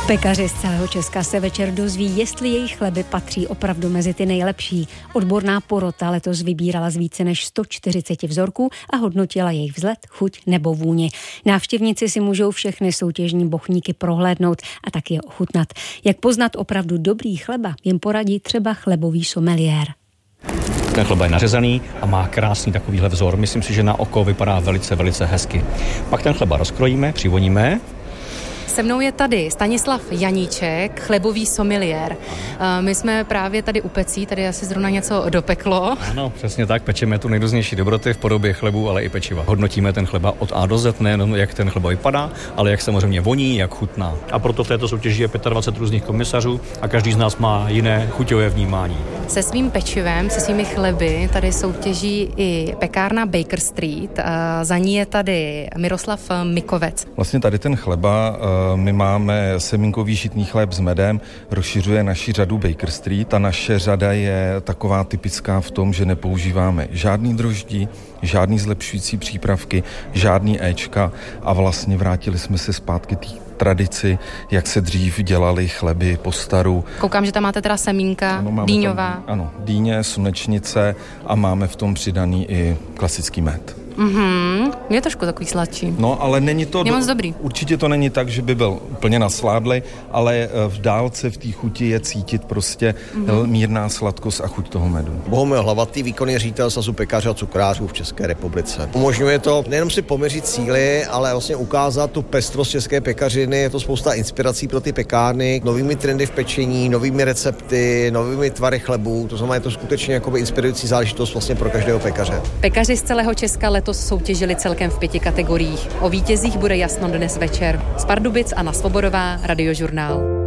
Pekaři z celého Česka se večer dozví, jestli jejich chleby patří opravdu mezi ty nejlepší. Odborná porota letos vybírala z více než 140 vzorků a hodnotila jejich vzhled, chuť nebo vůni. Návštěvníci si můžou všechny soutěžní bochníky prohlédnout a taky je ochutnat. Jak poznat opravdu dobrý chleba, jim poradí třeba chlebový someliér. Ten chleba je nařezaný a má krásný takovýhle vzor. Myslím si, že na oko vypadá velice, velice hezky. Pak ten chleba rozkrojíme, přivoníme. Se mnou je tady Stanislav Janíček, chlebový someliér. My jsme právě tady u pecí, tady asi zrovna něco dopeklo. Ano, přesně tak, pečeme tu nejrůznější dobroty v podobě chlebu, ale i pečiva. Hodnotíme ten chleba od A do Z, nejenom jak ten chleba vypadá, ale jak samozřejmě voní, jak chutná. A proto v této soutěži je 25 různých komisařů a každý z nás má jiné chuťové vnímání. Se svým pečivem, se svými chleby tady soutěží i pekárna Baker Street. Za ní je tady Miroslav Mikovec. Vlastně tady ten chleba, my máme semínkový žitný chléb s medem, rozšiřuje naši řadu Baker Street. Ta naše řada je taková typická v tom, že nepoužíváme žádný droždí, žádný zlepšující přípravky, žádný éčka a vlastně vrátili jsme se zpátky té tradici, jak se dřív dělaly chleby po staru. Koukám, že tam máte teda semínka dýňová. Tam, ano, dýně, slunečnice a máme v tom přidaný i klasický med. Je trošku takový sladší. No, ale není to... Je moc dobrý. Určitě to není tak, že by byl úplně nasládlej, ale v dálce v té chuti je cítit prostě mírná sladkost a chuť toho medu. Bohumil Hlavatý, výkonný ředitel Svazu pekařů a cukrářů v České republice. Umožňuje to nejenom si poměřit síly, ale vlastně ukázat tu pestrost české pekařiny. Je to spousta inspirací pro ty pekárny, novými trendy v pečení, novými recepty, novými tvary chlebů. To znamená, je to skutečně jakoby inspirující záležitost vlastně pro každého pekaře. Pekaři z celého Česka letos soutěžili celkem v 5 kategoriích. O vítězích bude jasno dnes večer. Z Pardubic Anna Svobodová, Radiožurnál.